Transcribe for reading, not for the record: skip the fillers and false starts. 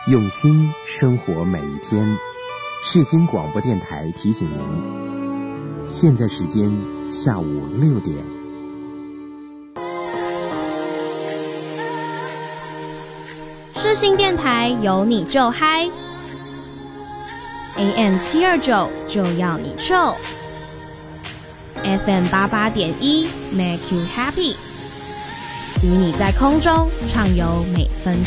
用心生活每一天。世新广播电台提醒您，现在时间下午6点。 世新电台有你就嗨 ，AM 729就要你臭 ，FM 88.1 Make you happy， 与你在空中畅游每分钟。